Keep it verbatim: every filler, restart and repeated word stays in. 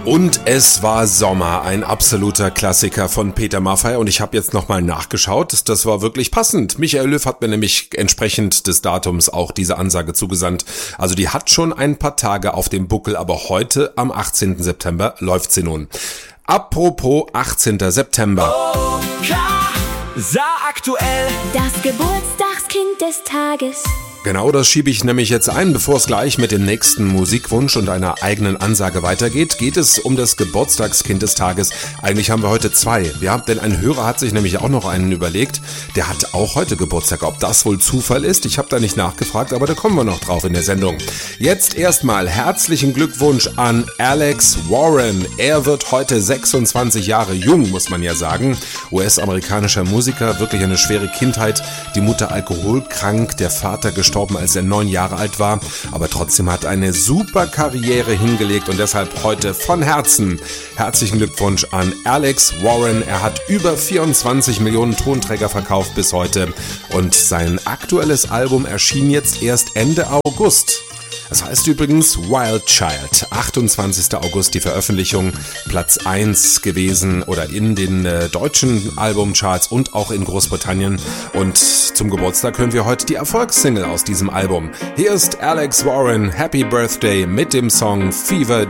Und es war Sommer, ein absoluter Klassiker von Peter Maffay, und ich habe jetzt nochmal nachgeschaut, das war wirklich passend. Michael Löw hat mir nämlich entsprechend des Datums auch diese Ansage zugesandt. Also die hat schon ein paar Tage auf dem Buckel, aber heute am achtzehnten September läuft sie nun. Apropos achtzehnten September. Oh, Kasa aktuell. Das Geburtstagskind des Tages. Genau, das schiebe ich nämlich jetzt ein. Bevor es gleich mit dem nächsten Musikwunsch und einer eigenen Ansage weitergeht, geht es um das Geburtstagskind des Tages. Eigentlich haben wir heute zwei. Ja, denn ein Hörer hat sich nämlich auch noch einen überlegt. Der hat auch heute Geburtstag. Ob das wohl Zufall ist? Ich habe da nicht nachgefragt, aber da kommen wir noch drauf in der Sendung. Jetzt erstmal herzlichen Glückwunsch an Alex Warren. Er wird heute sechsundzwanzig Jahre jung, muss man ja sagen. U S-amerikanischer Musiker, wirklich eine schwere Kindheit. Die Mutter alkoholkrank, der Vater gestorben, als er neun Jahre alt war, aber trotzdem hat eine super Karriere hingelegt und deshalb heute von Herzen herzlichen Glückwunsch an Alex Warren. Er hat über vierundzwanzig Millionen Tonträger verkauft bis heute und sein aktuelles Album erschien jetzt erst Ende August. Das heißt übrigens Wild Child. achtundzwanzigsten August die Veröffentlichung, Platz eins gewesen oder in den äh, deutschen Albumcharts und auch in Großbritannien. Und zum Geburtstag hören wir heute die Erfolgssingle aus diesem Album. Hier ist Alex Warren, Happy Birthday mit dem Song Fever